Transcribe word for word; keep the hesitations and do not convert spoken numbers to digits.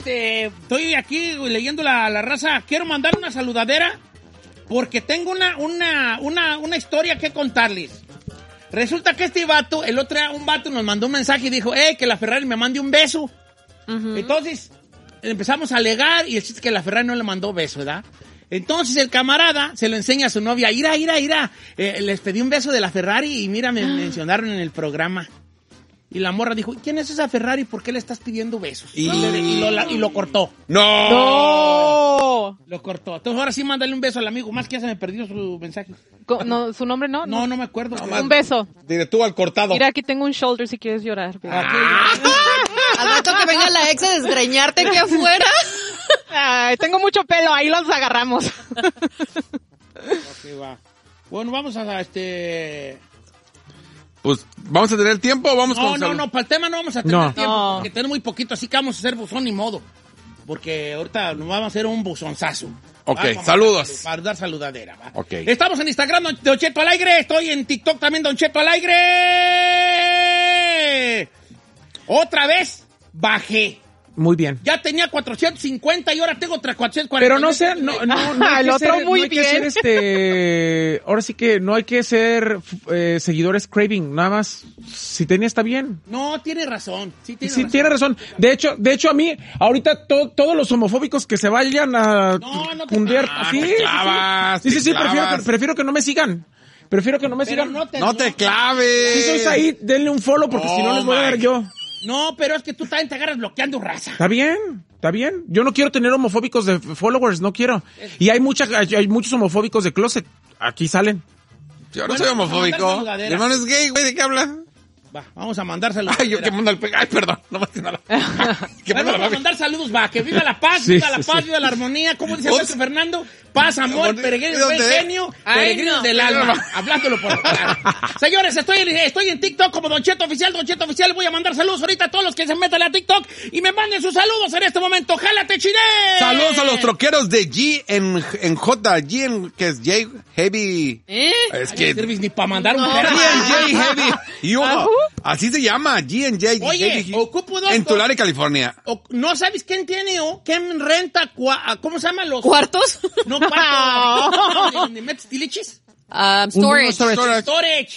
este, estoy aquí leyendo la, la raza. Quiero mandar una saludadera porque tengo una, una, una, una historia que contarles. Resulta que este vato, el otro día un vato nos mandó un mensaje y dijo, hey, que la Ferrari me mande un beso. Uh-huh. Entonces, empezamos a alegar y el chiste es que la Ferrari no le mandó beso, ¿verdad? Entonces el camarada se lo enseña a su novia, ira, ira, ira. Eh, les pedí un beso de la Ferrari y mira, me mencionaron en el programa. Y la morra dijo, ¿quién es esa Ferrari? ¿Por qué le estás pidiendo besos? Y, y, lo, la, y lo cortó. ¡No! ¡No! Lo cortó. Entonces ahora sí, mándale un beso al amigo. Más que ya se me perdió su mensaje. No, ¿su nombre no? No, no me acuerdo. No, un beso. Dile tú al cortado. Mira, aquí tengo un shoulder si quieres llorar. Ah. Al rato que venga la ex a desgreñarte aquí afuera. Ay, tengo mucho pelo, ahí los agarramos. Okay, va. Bueno, vamos a este... Pues, ¿vamos a tener tiempo o vamos no, con... No, no, no, para el tema no vamos a tener no. tiempo, no. porque tenemos muy poquito, así que vamos a hacer buzón ni modo. Porque ahorita nos vamos a hacer un buzonzazo. Ok, vamos saludos. A, para dar saludadera. ¿Va? Ok. Estamos en Instagram, Don Cheto al aire. Estoy en TikTok también, Don Cheto al aire. Otra vez bajé. Muy bien. Ya tenía cuatrocientos cincuenta y ahora tengo cuatrocientos cuarenta. Pero no sé, no, no, no hay el que otro ser, muy no hay bien. que ser este, ahora sí que no hay que ser eh, seguidores craving, nada más. Si tenía está bien. No, tiene razón. Sí, tiene sí, razón. tiene razón. De hecho, de hecho a mí ahorita to, todos los homofóbicos que se vayan a no, no te cundir, ah, sí, te clavas, sí, sí, te sí, prefiero clavas. que, prefiero que no me sigan. Prefiero que no me Pero sigan. no te, No te claves. Si sois ahí, denle un follow porque Oh, si no les voy a dar my. yo. No, pero es que tú también te agarras bloqueando raza. Está bien, está bien. Yo no quiero tener homofóbicos de followers, no quiero. Y hay mucha, hay, hay muchos homofóbicos de closet. Aquí salen. Yo no Bueno, soy vamos a mandar homofóbico. saludadera. Mi hermano es gay, güey, ¿de qué habla? Va, vamos a mandar saludos. Ay, yo que mando al pe... Ay, perdón, no más que nada. Que Bueno, mando vamos a la mandar saludos, va, que viva la paz, Sí, viva la sí, paz, sí. viva la armonía, como dice el Ups. maestro Fernando, paz, amor, Amor, peregrinos ¿de buen dónde? genio, Ay, peregrinos no. del alma, hablándolo por claro. Señores, estoy en, estoy en TikTok como Don Cheto Oficial, Don Cheto Oficial, voy a mandar saludos ahorita a todos los que se metan a TikTok y me manden sus saludos en este momento, ¡jálate, chile! Saludos a los troqueros de G en, en J, G en, que es J Heavy. ¿Eh? Es Ay, que... no sirves ni para mandar un No. perro. G en J Heavy. Y yo, Ajú. así se llama, G en J Oye, Heavy. ocupo dos En cosas. Tulare, California. O- ¿No sabes quién tiene o quién renta, cua- ¿cómo se llaman los? ¿Cuartos? No, cuartos. ¿Dónde metes tilichis? Um, Un- storage. un storage. Storage. Storage.